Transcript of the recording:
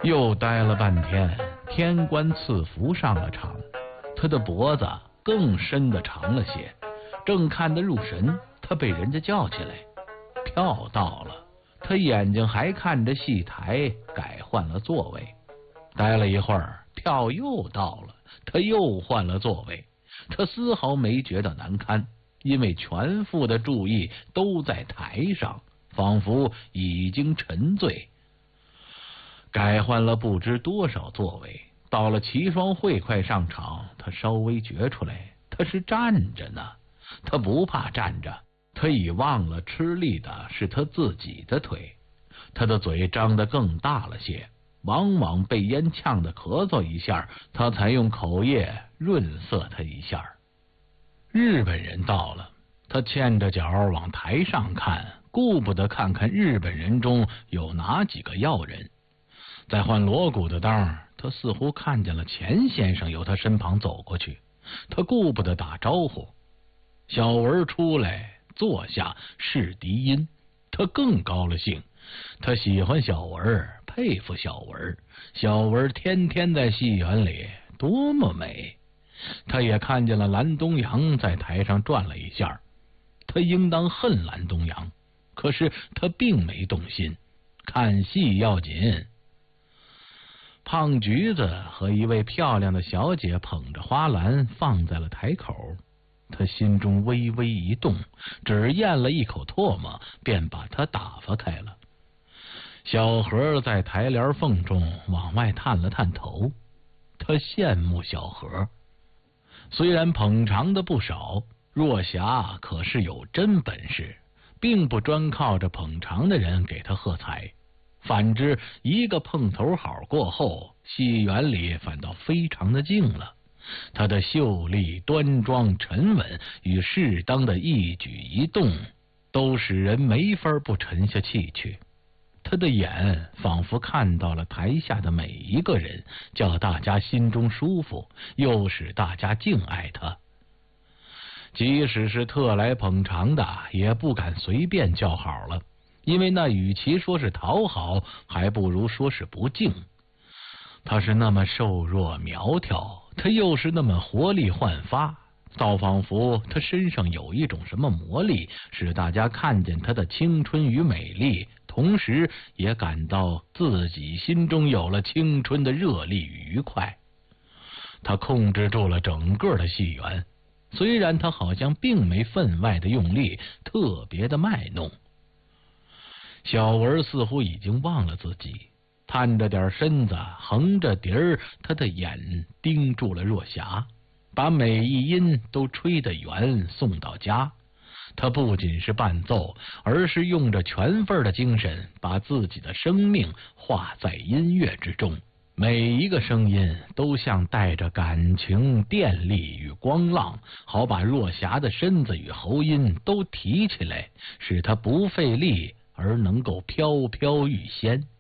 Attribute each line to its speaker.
Speaker 1: 又待了半天，天官赐福上了场，他的脖子更伸得长了些，正看得入神，他被人家叫起来。票到了，他眼睛还看着戏台，改换了座位。待了一会儿，票又到了，他又换了座位。他丝毫没觉得难堪，因为全副的注意都在台上，仿佛已经沉醉。改换了不知多少座位，到了齐双会快上场，他稍微觉出来他是站着呢。他不怕站着，他已忘了吃力的是他自己的腿。他的嘴张得更大了些，往往被烟呛得咳嗽一下，他才用口液润色他一下。日本人到了，他欠着脚往台上看，顾不得看看日本人中有哪几个要人。在换锣鼓的当，他似乎看见了钱先生由他身旁走过去，他顾不得打招呼。小文出来坐下试笛音，他更高了兴。他喜欢小文，佩服小文，小文天天在戏园里多么美。他也看见了蓝东阳在台上转了一下，他应当恨蓝东阳，可是他并没动心，看戏要紧。胖橘子和一位漂亮的小姐捧着花篮放在了台口，他心中微微一动，只咽了一口唾沫，便把它打发开了。小何在台帘缝中往外探了探头，他羡慕小何。虽然捧场的不少，若霞可是有真本事，并不专靠着捧场的人给他喝彩。反之，一个碰头好过后，戏园里反倒非常的静了。他的秀丽、端庄、沉稳与适当的一举一动，都使人没法不沉下气去。他的眼仿佛看到了台下的每一个人，叫大家心中舒服，又使大家敬爱他。即使是特来捧场的，也不敢随便叫好了，因为那与其说是讨好，还不如说是不敬。他是那么瘦弱苗条，他又是那么活力焕发，倒仿佛他身上有一种什么魔力，使大家看见他的青春与美丽，同时也感到自己心中有了青春的热力与愉快。他控制住了整个的戏园，虽然他好像并没分外的用力，特别的卖弄。小文似乎已经忘了自己，探着点身子，横着笛儿，他的眼盯住了若霞，把每一音都吹得圆，送到家。他不仅是伴奏，而是用着全份的精神，把自己的生命化在音乐之中。每一个声音都像带着感情、电力与光浪，好把若霞的身子与喉音都提起来，使她不费力而能够飘飘欲仙。